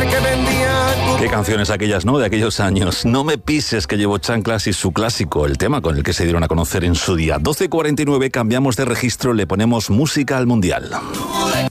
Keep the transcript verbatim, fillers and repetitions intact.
mujer que vendía... Qué canciones aquellas, ¿no? De aquellos años. No me pises, que llevo chanclas, y su clásico, el tema con el que se dieron a conocer en su día. doce cuarenta y nueve, cambiamos de registro, le ponemos música al mundial.